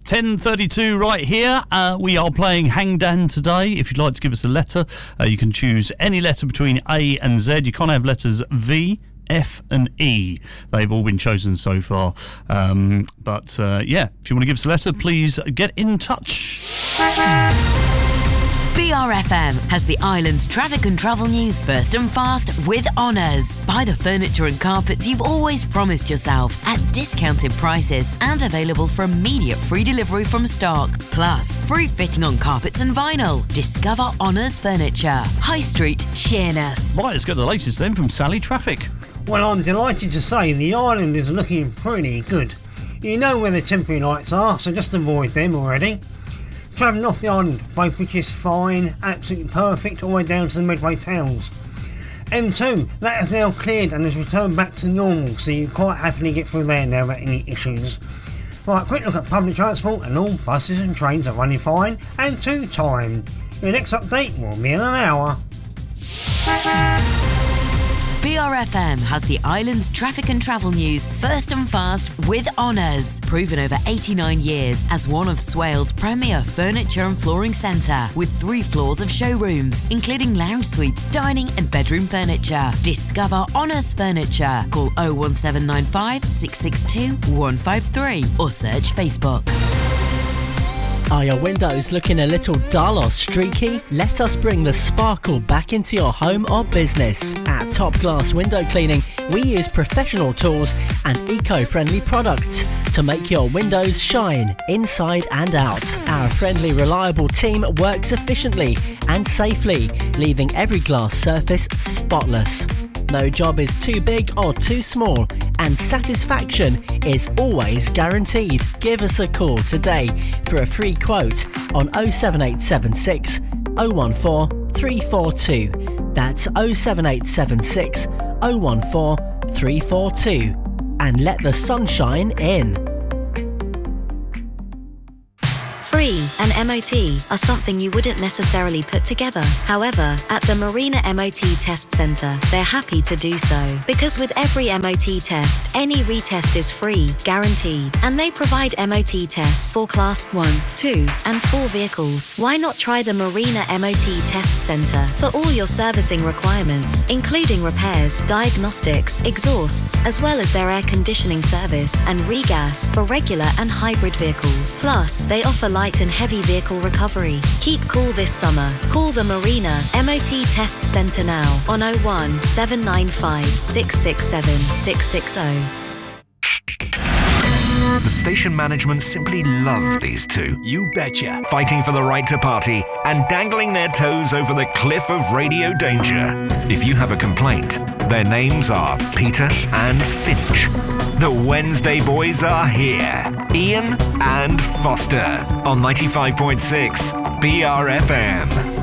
10:32 right here. We are playing Hang Dan today. If you'd like to give us a letter, you can choose any letter between A and Z. You can't have letters V, F and E. They've all been chosen so far. But if you want to give us a letter, please get in touch. BRFM has the island's traffic and travel news first and fast with Honours. Buy the furniture and carpets you've always promised yourself at discounted prices and available for immediate free delivery from stock. Plus, free fitting on carpets and vinyl. Discover Honours Furniture. High Street, Sheerness. Right, let's get the latest then from Sally Traffic. Well, I'm delighted to say the island is looking pretty good. You know where the temporary lights are, so just avoid them already. Travelling off the island, Beaufort is fine, absolutely perfect, all the way down to the Medway Towns. M2, that is now cleared and has returned back to normal, so you quite happily get through there now without any issues. Right, quick look at public transport, and all buses and trains are running fine and to time. Your next update will be in an hour. BRFM has the island's traffic and travel news first and fast with Honours. Proven over 89 years as one of Swale's premier furniture and flooring centre with 3 floors of showrooms, including lounge suites, dining and bedroom furniture. Discover Honours Furniture. Call 01795 662 153 or search Facebook. Are your windows looking a little dull or streaky? Let us bring the sparkle back into your home or business. At Top Glass Window Cleaning, we use professional tools and eco-friendly products to make your windows shine inside and out. Our friendly, reliable team works efficiently and safely, leaving every glass surface spotless. No job is too big or too small, and satisfaction is always guaranteed. Give us a call today for a free quote on 07876 014 342. That's 07876 014 342. And let the sunshine in. Free and MOT are something you wouldn't necessarily put together. However, at the Marina MOT Test Centre, they're happy to do so. Because with every MOT test, any retest is free, guaranteed. And they provide MOT tests for Class 1, 2 and 4 vehicles. Why not try the Marina MOT Test Centre for all your servicing requirements, including repairs, diagnostics, exhausts, as well as their air conditioning service and regas for regular and hybrid vehicles. Plus, they offer light and heavy vehicle recovery. Keep cool this summer. Call the Marina MOT Test Centre now on 01 795 667 660. The station management simply love these two. You betcha. Fighting for the right to party and dangling their toes over the cliff of radio danger. If you have a complaint, their names are Peter and Finch. The Wednesday boys are here. Ian and Foster on 95.6 BRFM.